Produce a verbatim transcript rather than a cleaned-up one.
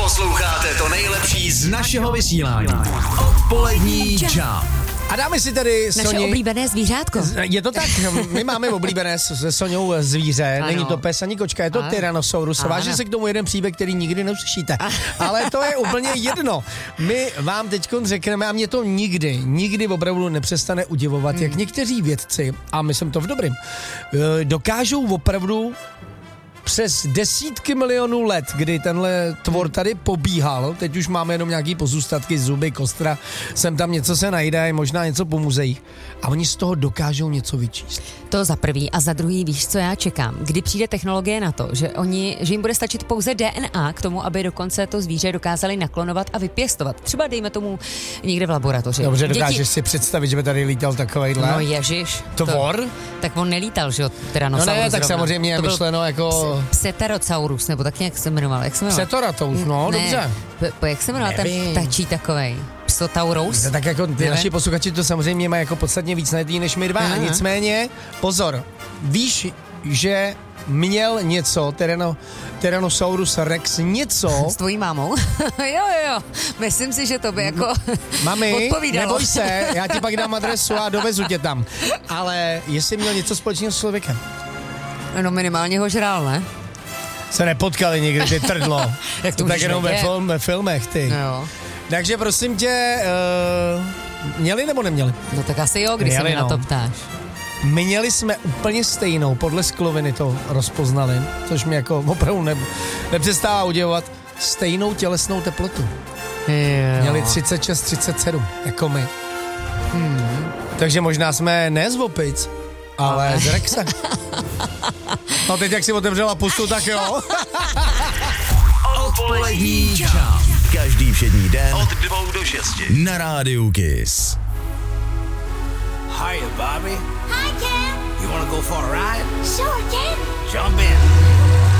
Posloucháte to nejlepší z našeho vysílání. Odpolední Jump. A dáme si tady Naše Soni... oblíbené zvířátko. Je to tak, my máme oblíbené se Soňou zvíře, ano. Není to pes ani kočka, je to ano. Tyrannosaurus. Váže se k tomu jeden příběh, který nikdy neuslyšíte. Ale to je úplně jedno. My vám teď řekneme, a mě to nikdy, nikdy opravdu nepřestane udivovat, hmm. jak někteří vědci, a myslím to v dobrým, dokážou opravdu přes desítky milionů let, kdy tenhle tvor tady pobíhal, teď už máme jenom nějaký pozůstatky, zuby, kostra, sem tam něco se najde, možná něco po muzeích a oni z toho dokážou něco vyčíst. To za prvý a za druhý, víš, co já čekám? Kdy přijde technologie na to, že oni, že jim bude stačit pouze D N A k tomu, aby dokonce to zvíře dokázali naklonovat a vypěstovat. Třeba dejme tomu někde v laboratoři. Dobře, Děti... dokážeš si představit, že by tady lítal takovejhle? No ježiš. Tvor? To, tak on nelítal, že jo, Tyrannosaurus. No ne, tak zrovna. samozřejmě je myšleno jako... Pseterosaurus, nebo tak nějak se jmenoval. Jak se jmenoval? Psetorataus, no, ne, dobře. P- p- jak se jmenoval Nevím. ten tačí takovej? Psotaurus? Tak jako ty ne? naši posluchači to samozřejmě mají jako podstatně víc najetý než my dva. Aha. Nicméně, pozor, víš, že měl něco, Tyranno, Tyrannosaurus rex, něco... S tvojí mámou? jo, jo, jo. Myslím si, že to by jako Mami, odpovídalo. neboj se, já ti pak dám adresu a dovezu tě tam. Ale jestli měl něco společného s člověkem. No minimálně ho žrál, ne? Se nepotkali nikdy, ty trdlo. Jak to tak můžeš jenom ve, vědět? film, ve filmech, ty. No jo. Takže prosím tě, uh, měli nebo neměli? No tak asi jo, když se Měli, mi na to no. ptáš. Měli jsme úplně stejnou, podle skloviny to rozpoznali, což mě jako opravdu ne, nepřestává udivovat, stejnou tělesnou teplotu. Jo. Měli třicet šest třicet sedm, jako my. Hmm. Takže možná jsme ne z opic, ale, ale. z Rexe. No teď, jak si otevřela pusu, tak jo. Odpolední Jump. Každý všední den od dvou do šesti na rádiu Kiss. Hiya, Bobby. Hi, Ken. You wanna go for a ride? Sure, Ken. Jump in.